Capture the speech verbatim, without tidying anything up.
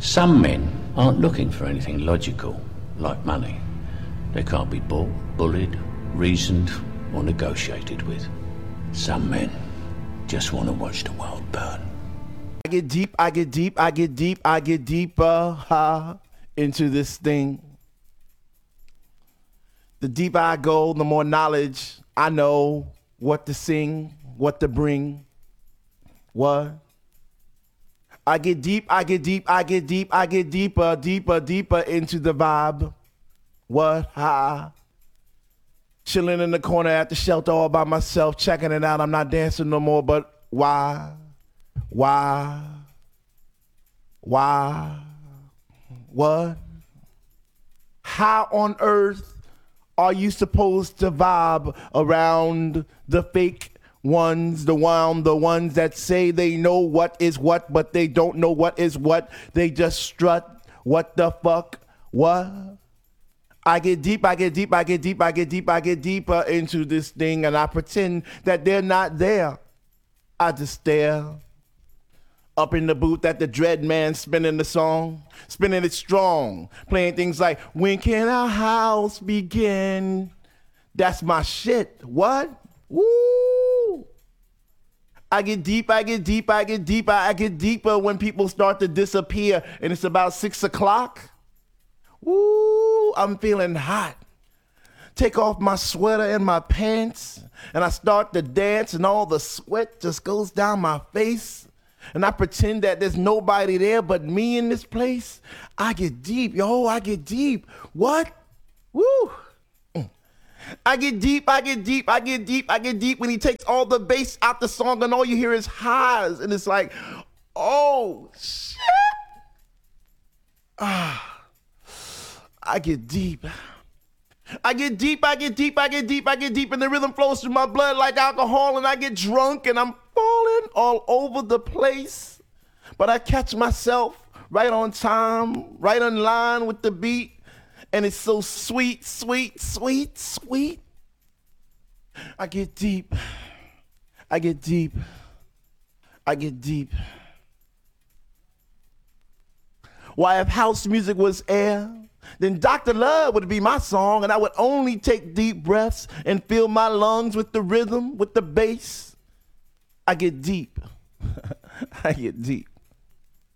Some men aren't looking for anything logical, like money. They can't be bought, bullied, reasoned, or negotiated with. Some men just want to watch the world burn. I get deep, I get deep, I get deep, I get deeper ha, into this thing. The deeper I go, the more knowledge I know what to sing, what to bring. What? I get deep, I get deep, I get deep, I get deeper, deeper, deeper into the vibe. What? Ha. Chilling in the corner at the shelter all by myself, checking it out. I'm not dancing no more, but why? Why? Why? What? How on earth are you supposed to vibe around the fake ones, the one, the ones that say they know what is what, but they don't know what is what? They just strut. What the fuck? What? I get deep, I get deep, I get deep, I get deep, I get deeper into this thing, and I pretend that they're not there. I just stare. Up in the booth at the Dread Man spinning the song, spinning it strong, playing things like, when can our house begin? That's my shit. What? Woo! I get deep, I get deep, I get deeper, I get deeper when people start to disappear and it's about six o'clock. Woo! I'm feeling hot. Take off my sweater and my pants and I start to dance and all the sweat just goes down my face. And I pretend that there's nobody there but me in this place. I get deep, yo, I get deep. What? Woo! I get deep, I get deep, I get deep, I get deep when he takes all the bass out the song and all you hear is highs. And it's like, oh, shit. Ah, I get deep. I get deep, I get deep, I get deep, I get deep, and the rhythm flows through my blood like alcohol, and I get drunk, and I'm falling all over the place. But I catch myself right on time, right on line with the beat, and it's so sweet, sweet, sweet, sweet. I get deep, I get deep, I get deep. Why, if house music was air, then Doctor Love would be my song, and I would only take deep breaths and fill my lungs with the rhythm, with the bass. I get deep. I get deep.